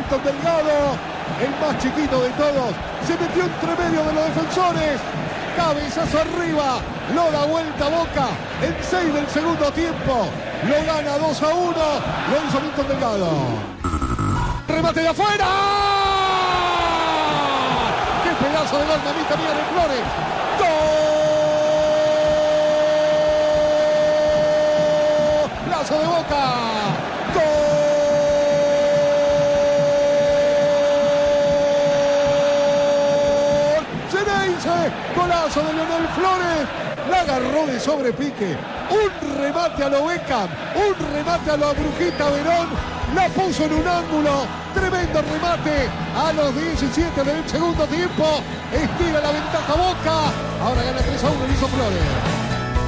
Milton Delgado, el más chiquito de todos, se metió entre medio de los defensores. Cabezazo arriba, lo da vuelta Boca en 6 del segundo tiempo. Lo gana 2-1, lo hizo Milton Delgado. Remate de afuera. ¡Qué pedazo de gol, mamita mía, de Flores! ¡Golazo de Boca! ¡Gol! ¡Ceneice! ¡Golazo de Leonel Flores! La agarró de sobrepique. Un remate a lo Beckham, un remate a lo Brujita Verón. La puso en un ángulo. Tremendo remate a los 17 del segundo tiempo. Estira la ventaja Boca. Ahora gana 3-1, lo hizo Flores.